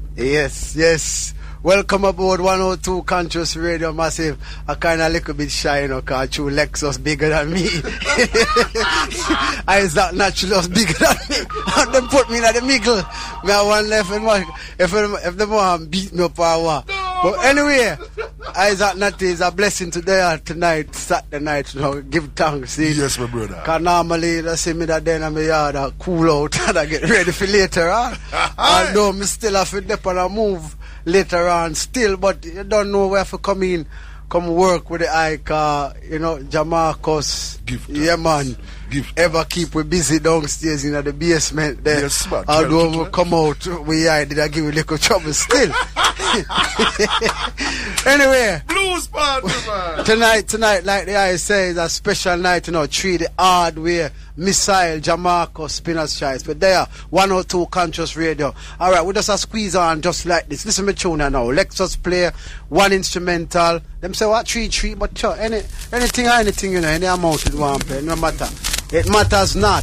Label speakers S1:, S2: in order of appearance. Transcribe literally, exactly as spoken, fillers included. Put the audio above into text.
S1: Yes, yes. Welcome aboard one oh two Conscious Radio Massive. I kind of little bit shy, you know, because true Lexus bigger than me. Isaac Naturalus bigger than me. And them put me in the middle. Me have one left and one. If them, if them want beat me up or what. But anyway, Isaac Natty is a blessing today, tonight, Saturday night, you know, give thanks. See?
S2: Yes, my brother.
S1: Because normally, they see me that day in my yard, I cool out and I get ready for later on. Although me still have to dip on a move later on still, but you don't know where to come in, come work with the eye car, you know, Jamarcus.
S2: Give thanks.
S1: Yeah, man.
S2: Give
S1: Ever
S2: thanks.
S1: keep we busy downstairs in the basement there.
S2: Yes, man.
S1: Although we come out, we eye did I give you a little trouble still. Anyway,
S2: Blues party, man.
S1: tonight, tonight, like the eye says, a special night, you know, treat the hard way. Missile, Jamarcus, Spinner's Choice. But there, one oh two Conscious Radio. Alright, we just a squeeze on just like this. Listen to me tune now. Lexus play one instrumental. Them say what three three, but sure, any anything or anything, you know, any amount it one play, no matter. It matters not.